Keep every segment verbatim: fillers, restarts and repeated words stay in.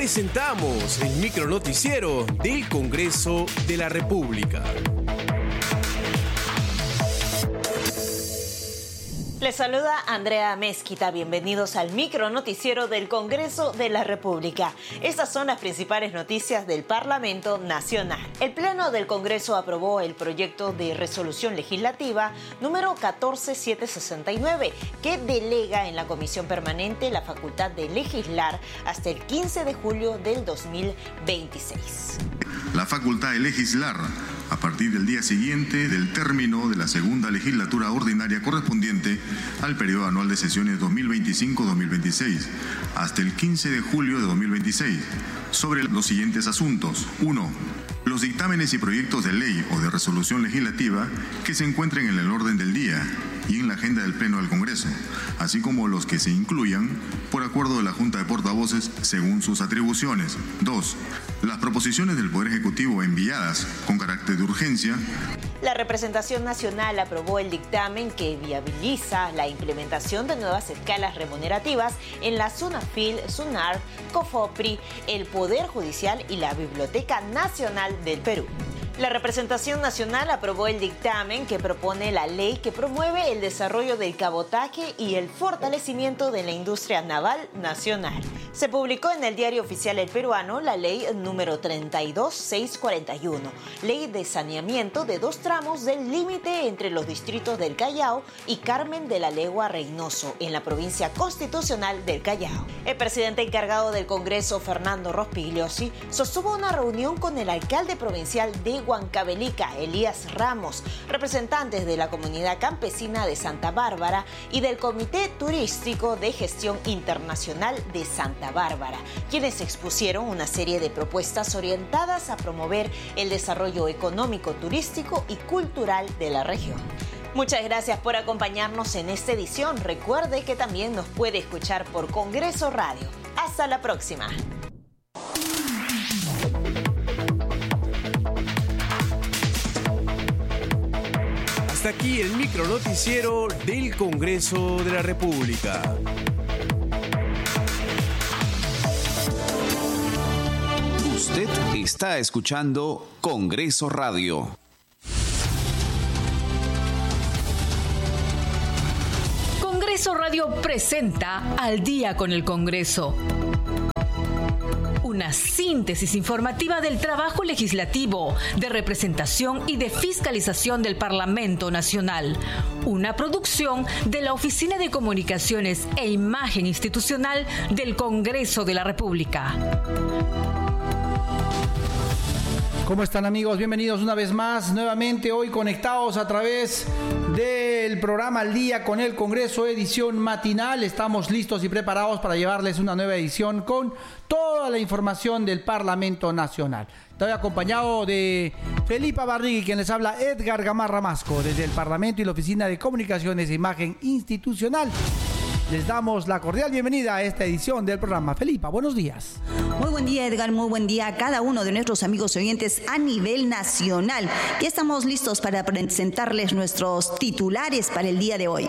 presentamos el micronoticiero del Congreso de la República. Les saluda Andrea Mezquita. Bienvenidos al micronoticiero del Congreso de la República. Estas son las principales noticias del Parlamento Nacional. El Pleno del Congreso aprobó el proyecto de resolución legislativa número catorce mil setecientos sesenta y nueve, que delega en la Comisión Permanente la facultad de legislar hasta el quince de julio del dos mil veintiséis. La facultad de legislar a partir del día siguiente del término de la segunda legislatura ordinaria correspondiente al periodo anual de sesiones dos mil veinticinco dos mil veintiséis hasta el quince de julio de dos mil veintiséis sobre los siguientes asuntos. uno. Los dictámenes y proyectos de ley o de resolución legislativa que se encuentren en el orden del día y en la agenda del Pleno del Congreso, así como los que se incluyan por acuerdo de la Junta de Portavoces según sus atribuciones. dos. Las proposiciones del Poder Ejecutivo enviadas con carácter de urgencia. La representación nacional aprobó el dictamen que viabiliza la implementación de nuevas escalas remunerativas en la SUNAFIL, SUNAR, COFOPRI, el Poder Judicial y la Biblioteca Nacional del Perú. La representación nacional aprobó el dictamen que propone la ley que promueve el desarrollo del cabotaje y el fortalecimiento de la industria naval nacional. Se publicó en el Diario Oficial El Peruano la ley número treinta y dos mil seiscientos cuarenta y uno, ley de saneamiento de dos tramos del límite entre los distritos del Callao y Carmen de la Legua Reynoso, en la provincia constitucional del Callao. El presidente encargado del Congreso, Fernando Rospigliosi, sostuvo una reunión con el alcalde provincial de Huancavelica, Elías Ramos, representantes de la comunidad campesina de Santa Bárbara y del Comité Turístico de Gestión Internacional de Santa Bárbara, quienes expusieron una serie de propuestas orientadas a promover el desarrollo económico, turístico y cultural de la región. Muchas gracias por acompañarnos en esta edición. Recuerde que también nos puede escuchar por Congreso Radio. Hasta la próxima. Hasta aquí el micronoticiero del Congreso de la República. Usted está escuchando Congreso Radio. Congreso Radio presenta Al Día con el Congreso. Una síntesis informativa del trabajo legislativo, de representación y de fiscalización del Parlamento Nacional. Una producción de la Oficina de Comunicaciones e Imagen Institucional del Congreso de la República. ¿Cómo están, amigos? Bienvenidos una vez más, nuevamente hoy conectados a través del programa Al Día con el Congreso, edición matinal. Estamos listos y preparados para llevarles una nueva edición con toda la información del Parlamento Nacional. Estoy acompañado de Felipa Barrigui, quien les habla, Edgar Gamarra Masco, desde el Parlamento y la Oficina de Comunicaciones e Imagen Institucional. Les damos la cordial bienvenida a esta edición del programa. Felipa, buenos días. Muy buen día, Edgar, muy buen día a cada uno de nuestros amigos oyentes a nivel nacional. Ya estamos listos para presentarles nuestros titulares para el día de hoy.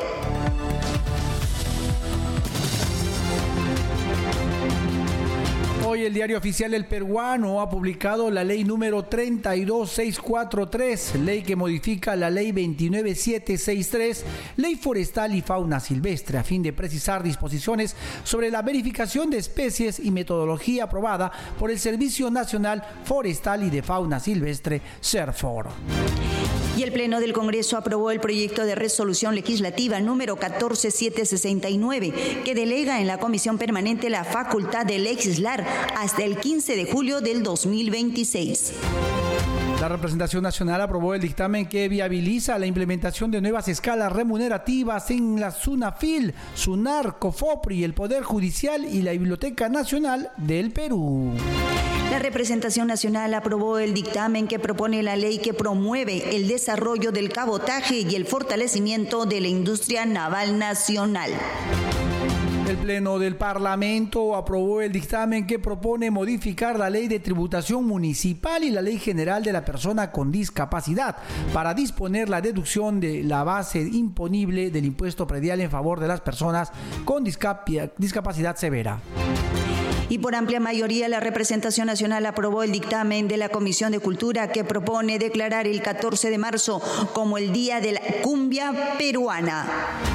Hoy el Diario Oficial El Peruano ha publicado la ley número treinta y dos mil seiscientos cuarenta y tres, ley que modifica la ley veintinueve mil setecientos sesenta y tres, ley forestal y fauna silvestre, a fin de precisar disposiciones sobre la verificación de especies y metodología aprobada por el Servicio Nacional Forestal y de Fauna Silvestre, SERFOR. Y el Pleno del Congreso aprobó el proyecto de resolución legislativa número catorce mil setecientos sesenta y nueve, que delega en la Comisión Permanente la facultad de legislar hasta el quince de julio del dos mil veintiséis. La representación nacional aprobó el dictamen que viabiliza la implementación de nuevas escalas remunerativas en la SUNAFIL, SUNAR, COFOPRI, el Poder Judicial y la Biblioteca Nacional del Perú. La representación nacional aprobó el dictamen que propone la ley que promueve el desarrollo del cabotaje y el fortalecimiento de la industria naval nacional. El Pleno del Parlamento aprobó el dictamen que propone modificar la Ley de Tributación Municipal y la Ley General de la Persona con Discapacidad para disponer la deducción de la base imponible del impuesto predial en favor de las personas con discapacidad severa. Y por amplia mayoría la representación nacional aprobó el dictamen de la Comisión de Cultura que propone declarar el catorce de marzo como el Día de la Cumbia Peruana.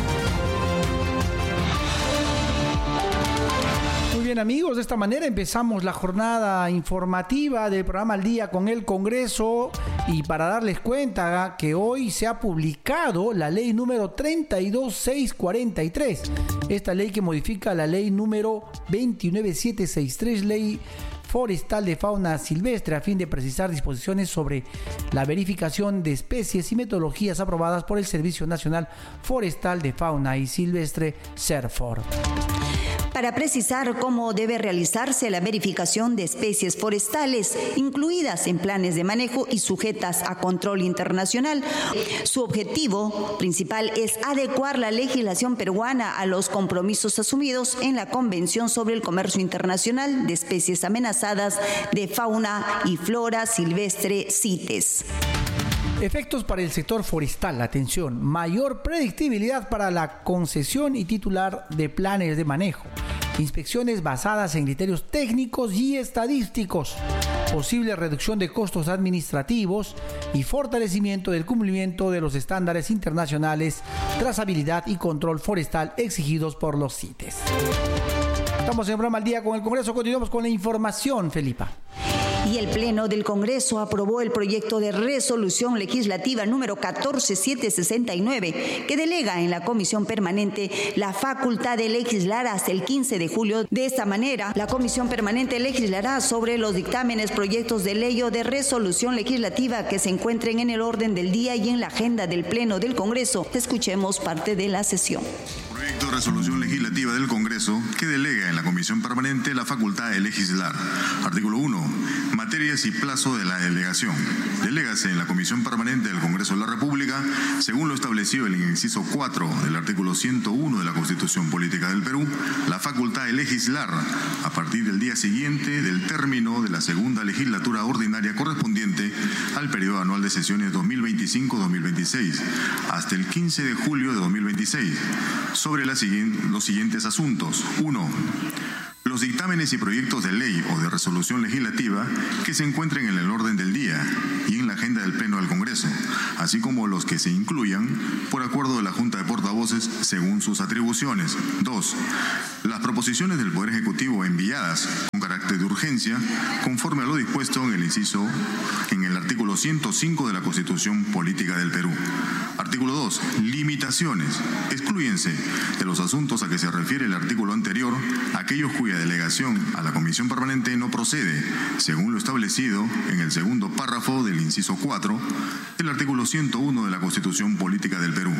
Muy bien, amigos, de esta manera empezamos la jornada informativa del programa Al Día con el Congreso, y para darles cuenta que hoy se ha publicado la ley número treinta y dos mil seiscientos cuarenta y tres, esta ley que modifica la ley número veintinueve mil setecientos sesenta y tres, ley forestal de fauna silvestre, a fin de precisar disposiciones sobre la verificación de especies y metodologías aprobadas por el Servicio Nacional Forestal de Fauna y Silvestre, SERFOR. Para precisar cómo debe realizarse la verificación de especies forestales incluidas en planes de manejo y sujetas a control internacional. Su objetivo principal es adecuar la legislación peruana a los compromisos asumidos en la Convención sobre el Comercio Internacional de Especies Amenazadas de Fauna y Flora Silvestre, CITES. Efectos para el sector forestal. Atención, mayor predictibilidad para la concesión y titular de planes de manejo. Inspecciones basadas en criterios técnicos y estadísticos. Posible reducción de costos administrativos y fortalecimiento del cumplimiento de los estándares internacionales, trazabilidad y control forestal exigidos por los CITES. Estamos en el programa Al Día con el Congreso. Continuamos con la información, Felipa. Y el Pleno del Congreso aprobó el proyecto de resolución legislativa número catorce mil setecientos sesenta y nueve, que delega en la Comisión Permanente la facultad de legislar hasta el quince de julio. De esta manera, la Comisión Permanente legislará sobre los dictámenes, proyectos de ley o de resolución legislativa que se encuentren en el orden del día y en la agenda del Pleno del Congreso. Escuchemos parte de la sesión. Proyecto de resolución legislativa del Congreso que delega en la Comisión Permanente la facultad de legislar. Artículo uno. Materias y plazo de la delegación. Delégase en la Comisión Permanente del Congreso de la República, según lo establecido en el inciso cuatro del artículo ciento uno de la Constitución Política del Perú, la facultad de legislar a partir del día siguiente del término de la segunda legislatura ordinaria correspondiente al periodo anual de sesiones dos mil veinticinco dos mil veintiséis, hasta el quince de julio de dos mil veintiséis, sobre la, los siguientes asuntos. uno. Los dictámenes y proyectos de ley o de resolución legislativa que se encuentren en el orden del día y en la agenda del Pleno del Congreso, así como los que se incluyan por acuerdo de la Junta de Portavoces según sus atribuciones. dos. Las proposiciones del Poder Ejecutivo enviadas con carácter de urgencia, conforme a lo dispuesto en el inciso en el artículo ciento cinco de la Constitución Política del Perú. Artículo dos. Limitaciones. Exclúyense de los asuntos a que se refiere el artículo anterior aquellos cuya delegación a la Comisión Permanente no procede, según lo establecido en el segundo párrafo del inciso cuatro del artículo ciento uno de la Constitución Política del Perú.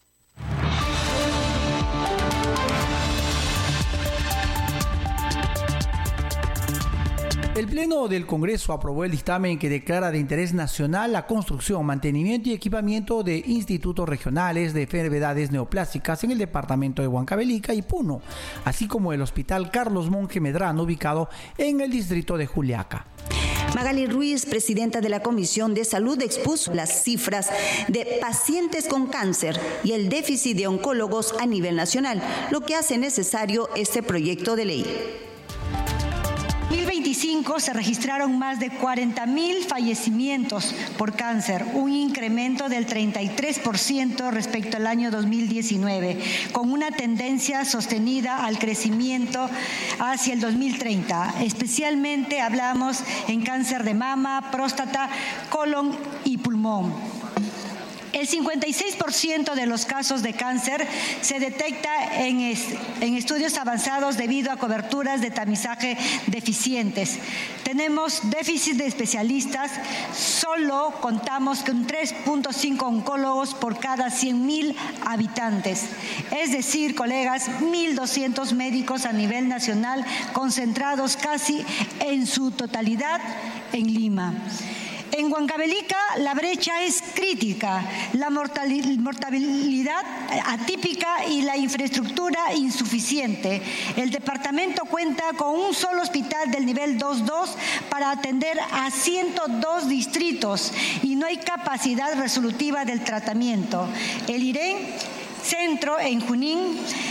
El Pleno del Congreso aprobó el dictamen que declara de interés nacional la construcción, mantenimiento y equipamiento de institutos regionales de enfermedades neoplásicas en el departamento de Huancavelica y Puno, así como el Hospital Carlos Monge Medrano, ubicado en el distrito de Juliaca. Magali Ruiz, presidenta de la Comisión de Salud, expuso las cifras de pacientes con cáncer y el déficit de oncólogos a nivel nacional, lo que hace necesario este proyecto de ley. En dos mil veinticinco se registraron más de cuarenta mil fallecimientos por cáncer, un incremento del treinta y tres por ciento respecto al año dos mil diecinueve, con una tendencia sostenida al crecimiento hacia el dos mil treinta. Especialmente hablamos en cáncer de mama, próstata, colon y pulmón. El cincuenta y seis por ciento de los casos de cáncer se detecta en, es, en estudios avanzados debido a coberturas de tamizaje deficientes. Tenemos déficit de especialistas, solo contamos con tres punto cinco oncólogos por cada cien mil habitantes. Es decir, colegas, mil doscientos médicos a nivel nacional concentrados casi en su totalidad en Lima. En Huancavelica la brecha es crítica, la mortalidad atípica y la infraestructura insuficiente. El departamento cuenta con un solo hospital del nivel dos punto dos para atender a ciento dos distritos y no hay capacidad resolutiva del tratamiento. El IREN, centro en Junín,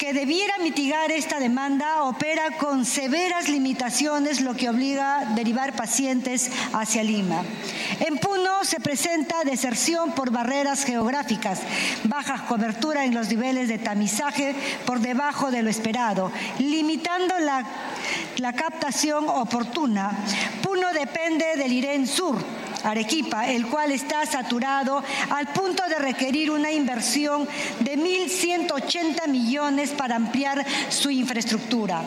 que debiera mitigar esta demanda, opera con severas limitaciones, lo que obliga a derivar pacientes hacia Lima. En Puno se presenta deserción por barreras geográficas, baja cobertura en los niveles de tamizaje por debajo de lo esperado, limitando la, la captación oportuna. Puno depende del IREN Sur, Arequipa, el cual está saturado al punto de requerir una inversión de mil ciento ochenta millones para ampliar su infraestructura.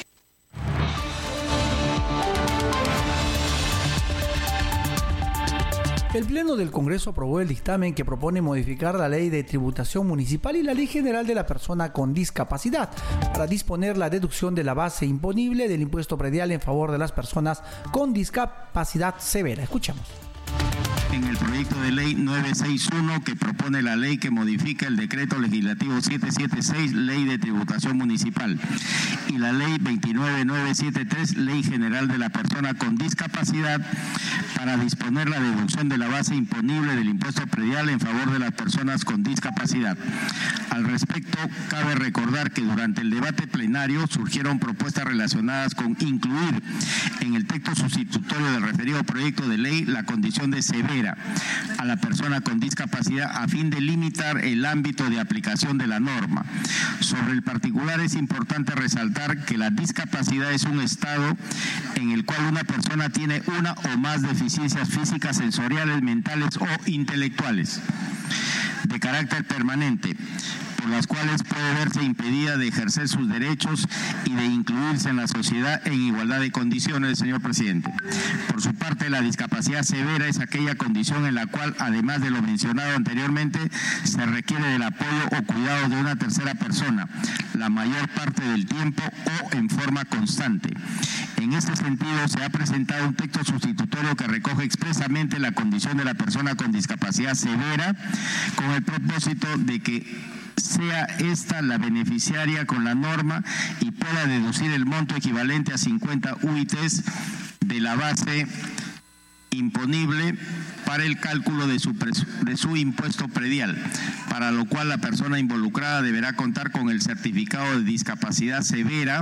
El Pleno del Congreso aprobó el dictamen que propone modificar la Ley de Tributación Municipal y la Ley General de la Persona con Discapacidad para disponer la deducción de la base imponible del impuesto predial en favor de las personas con discapacidad severa. Escuchamos. En el proyecto de ley novecientos sesenta y uno que propone la ley que modifica el decreto legislativo setecientos setenta y seis, Ley de Tributación Municipal, y la ley veintinueve mil novecientos setenta y tres, Ley General de la Persona con Discapacidad, para disponer la deducción de la base imponible del impuesto predial en favor de las personas con discapacidad. Al respecto, cabe recordar que durante el debate plenario surgieron propuestas relacionadas con incluir en el texto sustitutorio del referido proyecto de ley la condición de severa a la persona con discapacidad a fin de limitar el ámbito de aplicación de la norma. Sobre el particular es importante resaltar que la discapacidad es un estado en el cual una persona tiene una o más deficiencias físicas, sensoriales, mentales o intelectuales de carácter permanente, por las cuales puede verse impedida de ejercer sus derechos y de incluirse en la sociedad en igualdad de condiciones, señor presidente. Por su parte, la discapacidad severa es aquella condición en la cual, además de lo mencionado anteriormente, se requiere del apoyo o cuidado de una tercera persona, la mayor parte del tiempo o en forma constante. En este sentido, se ha presentado un texto sustitutorio que recoge expresamente la condición de la persona con discapacidad severa, con el propósito de que sea esta la beneficiaria con la norma y pueda deducir el monto equivalente a cincuenta U I Ts de la base imponible para el cálculo de su, de su impuesto predial, para lo cual la persona involucrada deberá contar con el certificado de discapacidad severa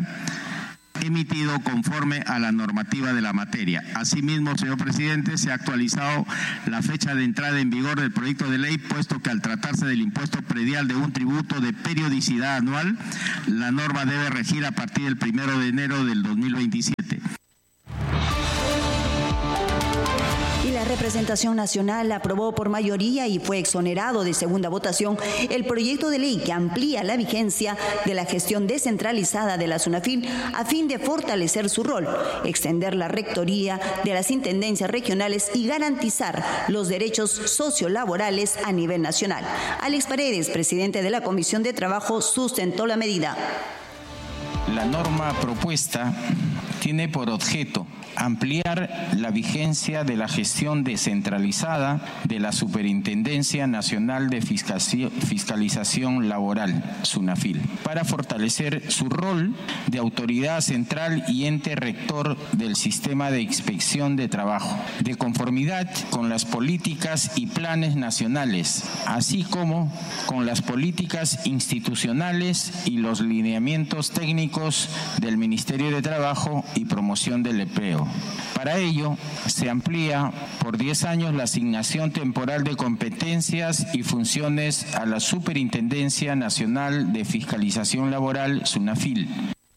emitido conforme a la normativa de la materia. Asimismo, señor presidente, se ha actualizado la fecha de entrada en vigor del proyecto de ley, puesto que al tratarse del impuesto predial de un tributo de periodicidad anual, la norma debe regir a partir del primero de enero del dos mil veintisiete. Y la representación nacional aprobó por mayoría y fue exonerado de segunda votación el proyecto de ley que amplía la vigencia de la gestión descentralizada de la SUNAFIL a fin de fortalecer su rol, extender la rectoría de las intendencias regionales y garantizar los derechos sociolaborales a nivel nacional. Alex Paredes, presidente de la Comisión de Trabajo, sustentó la medida. La norma propuesta tiene por objeto ampliar la vigencia de la gestión descentralizada de la Superintendencia Nacional de Fiscalización Laboral, SUNAFIL, para fortalecer su rol de autoridad central y ente rector del sistema de inspección de trabajo, de conformidad con las políticas y planes nacionales, así como con las políticas institucionales y los lineamientos técnicos del Ministerio de Trabajo y Promoción del Empleo. Para ello, se amplía por diez años la asignación temporal de competencias y funciones a la Superintendencia Nacional de Fiscalización Laboral, SUNAFIL.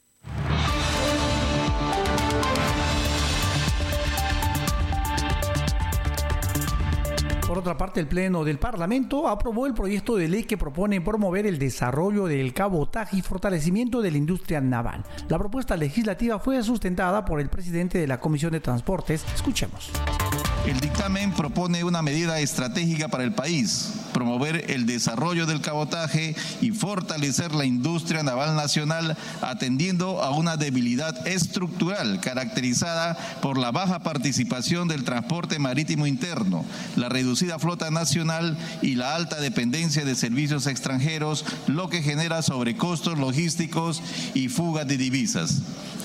Por otra parte, el Pleno del Parlamento aprobó el proyecto de ley que propone promover el desarrollo del cabotaje y fortalecimiento de la industria naval. La propuesta legislativa fue sustentada por el presidente de la Comisión de Transportes. Escuchemos. El dictamen propone una medida estratégica para el país, promover el desarrollo del cabotaje y fortalecer la industria naval nacional, atendiendo a una debilidad estructural caracterizada por la baja participación del transporte marítimo interno, la reducida flota nacional y la alta dependencia de servicios extranjeros, lo que genera sobrecostos logísticos y fugas de divisas.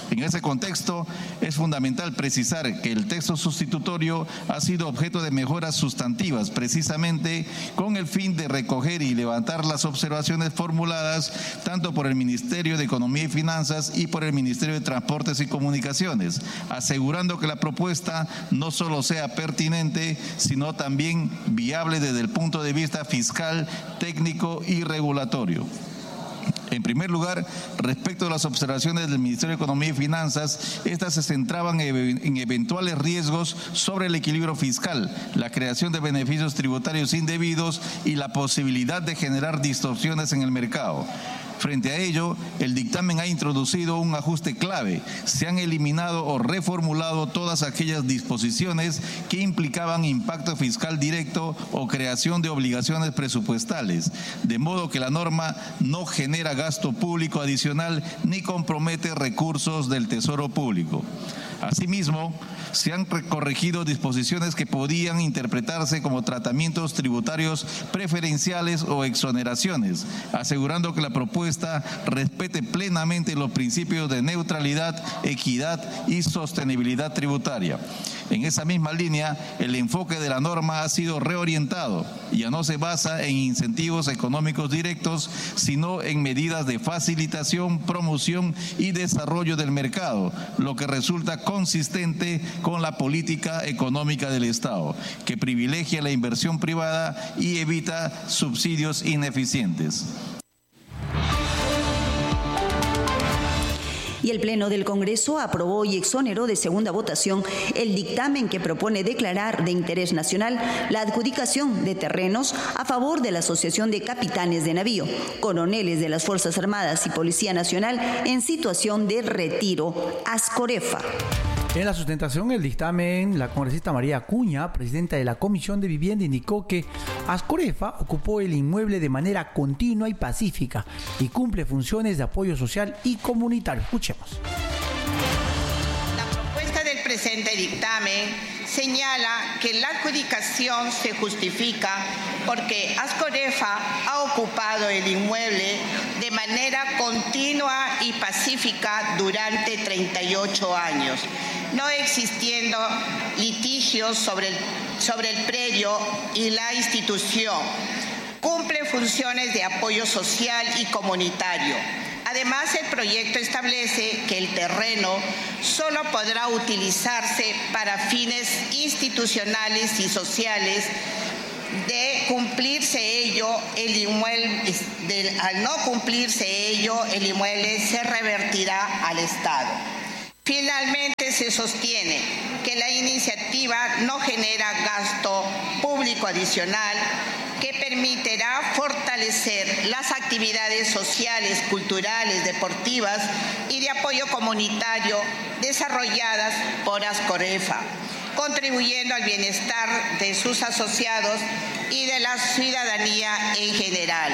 En ese contexto, es fundamental precisar que el texto sustitutorio ha sido objeto de mejoras sustantivas, precisamente con el fin de recoger y levantar las observaciones formuladas tanto por el Ministerio de Economía y Finanzas y por el Ministerio de Transportes y Comunicaciones, asegurando que la propuesta no solo sea pertinente, sino también viable desde el punto de vista fiscal, técnico y regulatorio. En primer lugar, respecto a las observaciones del Ministerio de Economía y Finanzas, estas se centraban en eventuales riesgos sobre el equilibrio fiscal, la creación de beneficios tributarios indebidos y la posibilidad de generar distorsiones en el mercado. Frente a ello, el dictamen ha introducido un ajuste clave. Se han eliminado o reformulado todas aquellas disposiciones que implicaban impacto fiscal directo o creación de obligaciones presupuestales, de modo que la norma no genera gasto público adicional ni compromete recursos del Tesoro Público. Asimismo, se han corregido disposiciones que podían interpretarse como tratamientos tributarios preferenciales o exoneraciones, asegurando que la propuesta respete plenamente los principios de neutralidad, equidad y sostenibilidad tributaria. En esa misma línea, el enfoque de la norma ha sido reorientado. Ya no se basa en incentivos económicos directos, sino en medidas de facilitación, promoción y desarrollo del mercado, lo que resulta consistente con la política económica del Estado, que privilegia la inversión privada y evita subsidios ineficientes. Y el Pleno del Congreso aprobó y exoneró de segunda votación el dictamen que propone declarar de interés nacional la adjudicación de terrenos a favor de la Asociación de Capitanes de Navío, coroneles de las Fuerzas Armadas y Policía Nacional en situación de retiro, ASCOREFA. En la sustentación del dictamen, la congresista María Acuña, presidenta de la Comisión de Vivienda, indicó que ASCOREFA ocupó el inmueble de manera continua y pacífica y cumple funciones de apoyo social y comunitario. Escuchemos. La propuesta del presente dictamen señala que la adjudicación se justifica porque ASCOREFA ha ocupado el inmueble de manera continua y pacífica durante treinta y ocho años, no existiendo litigios sobre el, sobre el predio y la institución. Cumple funciones de apoyo social y comunitario. Además, el proyecto establece que el terreno solo podrá utilizarse para fines institucionales y sociales. De cumplirse ello, el inmueble, de, al no cumplirse ello, el inmueble se revertirá al Estado. Finalmente, se sostiene que la iniciativa no genera gasto público adicional, que permitirá fortalecer las actividades sociales, culturales, deportivas y de apoyo comunitario desarrolladas por ASCOREFA, contribuyendo al bienestar de sus asociados y de la ciudadanía en general.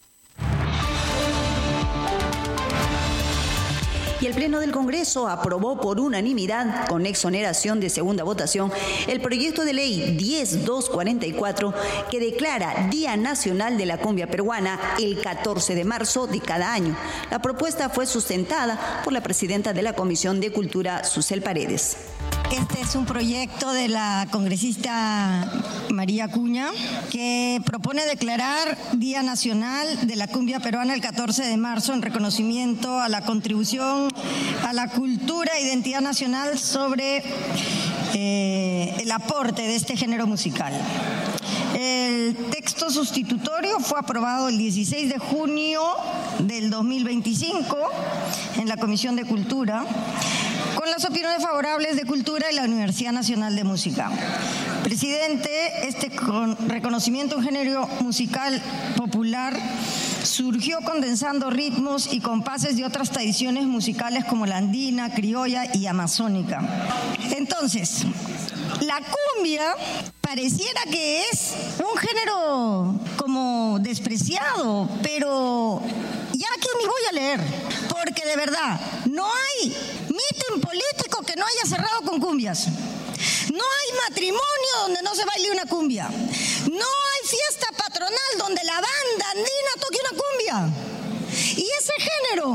Y el Pleno del Congreso aprobó por unanimidad, con exoneración de segunda votación, el proyecto de ley diez mil doscientos cuarenta y cuatro que declara Día Nacional de la Cumbia Peruana el catorce de marzo de cada año. La propuesta fue sustentada por la presidenta de la Comisión de Cultura, Susel Paredes. Este es un proyecto de la congresista María Acuña que propone declarar Día Nacional de la Cumbia Peruana el catorce de marzo en reconocimiento a la contribución a la cultura e identidad nacional sobre eh, el aporte de este género musical. El texto sustitutorio fue aprobado el dieciséis de junio del dos mil veinticinco en la Comisión de Cultura, con las opiniones favorables de Cultura y la Universidad Nacional de Música. Presidente, este reconocimiento a un género musical popular surgió condensando ritmos y compases de otras tradiciones musicales como la andina, criolla y amazónica. Entonces, la cumbia pareciera que es un género como despreciado, pero ya aquí ni voy a leer, porque de verdad no hay mitin político que no haya cerrado con cumbias. No hay matrimonio donde no se baile una cumbia. No hay fiesta patronal donde la banda andina toque una cumbia. Y ese género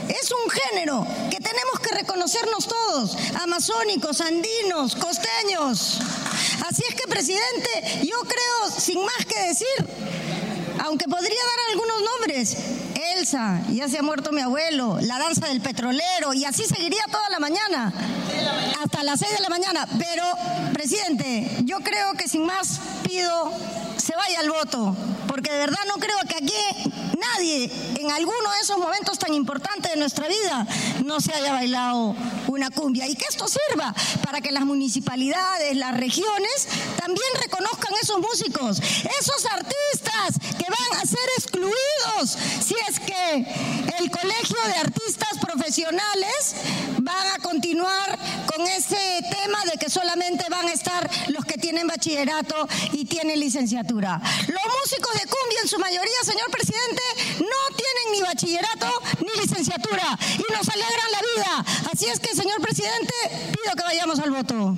es un género que tenemos que reconocernos todos, amazónicos, andinos, costeños. Así es que, presidente, yo creo, sin más que decir, aunque podría dar algunos nombres, Elsa, ya se ha muerto mi abuelo, la danza del petrolero, y así seguiría toda la mañana, hasta las seis de la mañana. Pero, presidente, yo creo que sin más pido se vaya al voto, porque de verdad no creo que aquí nadie en alguno de esos momentos tan importantes de nuestra vida no se haya bailado una cumbia, y que esto sirva para que las municipalidades, las regiones también reconozcan esos músicos, esos artistas que van a ser excluidos si es que el Colegio de Artistas Profesionales van a continuar con ese tema de que solamente van a estar los que tienen bachillerato y tienen licenciatura. Los músicos de cumbia en su mayoría, señor presidente, no tienen ni bachillerato ni licenciatura y nos alegran la vida. Así es que, señor presidente, pido que vayamos al voto.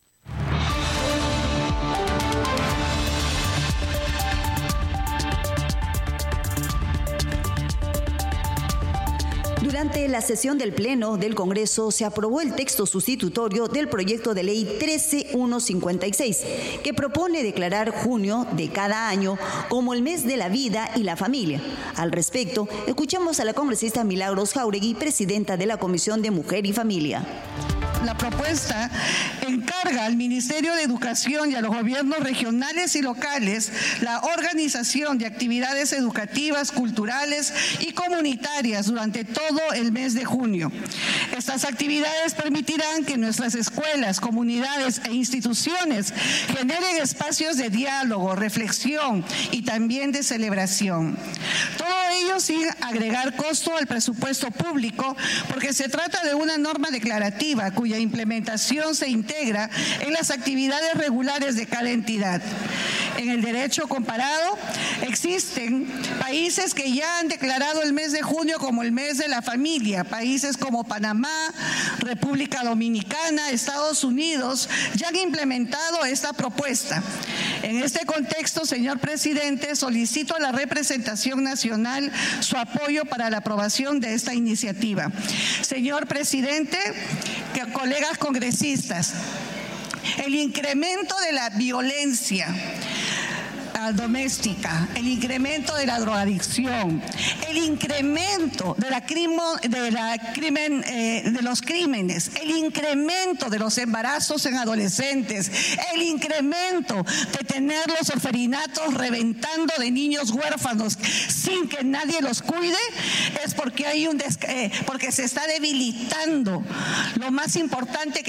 Durante la sesión del Pleno del Congreso se aprobó el texto sustitutorio del proyecto de ley trece mil ciento cincuenta y seis, que propone declarar junio de cada año como el mes de la vida y la familia. Al respecto, escuchamos a la congresista Milagros Jáuregui, presidenta de la Comisión de Mujer y Familia. La propuesta encarga al Ministerio de Educación y a los gobiernos regionales y locales la organización de actividades educativas, culturales y comunitarias durante todo el mes de junio. Estas actividades permitirán que nuestras escuelas, comunidades e instituciones generen espacios de diálogo, reflexión y también de celebración. Todo ello sin agregar costo al presupuesto público, porque se trata de una norma declarativa cuya implementación se integra en las actividades regulares de cada entidad. En el derecho comparado, existen países que ya han declarado el mes de junio como el mes de la familia. Países como Panamá, República Dominicana, Estados Unidos ya han implementado esta propuesta. En este contexto, señor presidente, solicito a la representación nacional su apoyo para la aprobación de esta iniciativa. Señor presidente, que, colegas congresistas, el incremento de la violencia doméstica, el incremento de la drogadicción, el incremento de la crimen, de la crimen, eh, de los crímenes, el incremento de los embarazos en adolescentes, el incremento de tener los orferinatos reventando de niños huérfanos sin que nadie los cuide, es porque hay un des, eh, porque se está debilitando lo más importante que